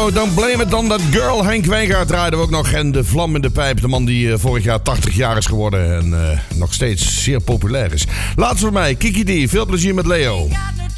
Leo, Don't Blame It on That Girl. Henk Wijngaard draaiden we ook nog. En de vlam in de pijp. De man die vorig jaar 80 jaar is geworden. En nog steeds zeer populair is. Laatst voor mij, Kiki D. Veel plezier met Leo.